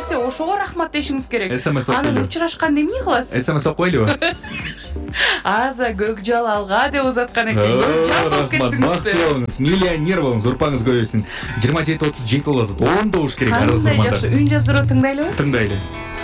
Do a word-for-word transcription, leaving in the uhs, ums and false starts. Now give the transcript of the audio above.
берсе, ошого рахмат дешиңиз керек. СМС окуйлу. Анан учурашканда эмне кыласыз? СМС окуйлубу? Аза Көкжалалга деп узаткан экен. Көкжал болуп кеттиңизби? Миллионер болуңуз, урпаңыз көбөйсүн. жыйырма жети отуз жети болот. он добуш керек. Кандай жакшы үн жаздырып тыңдайлыбы? Тыңдайлы.